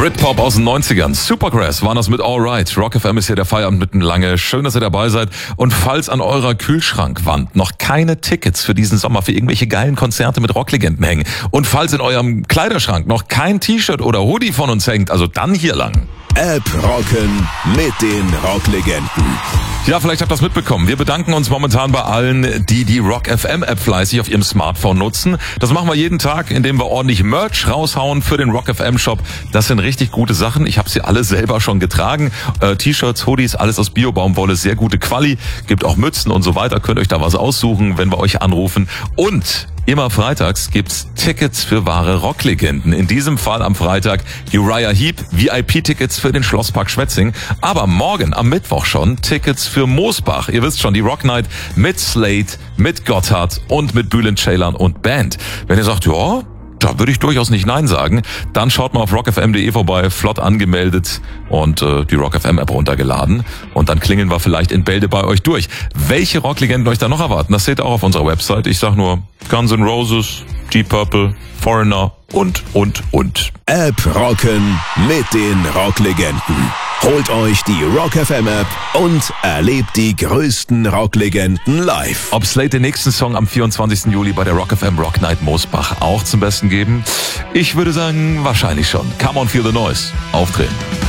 Britpop aus den 90ern. Supergrass waren das mit Alright. Rock FM ist hier der Feierabend mitten lange. Schön, dass ihr dabei seid. Und falls an eurer Kühlschrankwand noch keine Tickets für diesen Sommer für irgendwelche geilen Konzerte mit Rocklegenden hängen und falls in eurem Kleiderschrank noch kein T-Shirt oder Hoodie von uns hängt, also dann hier lang. App rocken mit den Rocklegenden. Ja, vielleicht habt ihr das mitbekommen. Wir bedanken uns momentan bei allen, die die Rock FM App fleißig auf ihrem Smartphone nutzen. Das machen wir jeden Tag, indem wir ordentlich Merch raushauen für den Rock FM Shop. Das sind richtig gute Sachen. Ich habe sie alle selber schon getragen. T-Shirts, Hoodies, alles aus Bio-Baumwolle, sehr gute Quali. Gibt auch Mützen und so weiter. Könnt euch da was aussuchen, wenn wir euch anrufen. Und immer freitags gibt's Tickets für wahre Rocklegenden. In diesem Fall am Freitag Uriah Heep, VIP-Tickets für den Schlosspark Schwetzing. Aber morgen am Mittwoch schon Tickets für Moosbach. Ihr wisst schon, die Rock Night mit Slade, mit Gotthard und mit Bülent Ceylan und Band. Wenn ihr sagt, ja, da würde ich durchaus nicht Nein sagen, dann schaut mal auf rockfm.de vorbei, flott angemeldet und die Rock FM App runtergeladen. Und dann klingeln wir vielleicht in Bälde bei euch durch. Welche Rocklegenden euch da noch erwarten, das seht ihr auch auf unserer Website. Ich sag nur Guns N' Roses, Deep Purple, Foreigner und. App rocken mit den Rocklegenden. Holt euch die Rock FM App und erlebt die größten Rocklegenden live. Ob Slade den nächsten Song am 24. Juli bei der Rock FM Rock Night Moosbach auch zum Besten geben? Ich würde sagen, wahrscheinlich schon. Come on, feel the noise. Aufdrehen.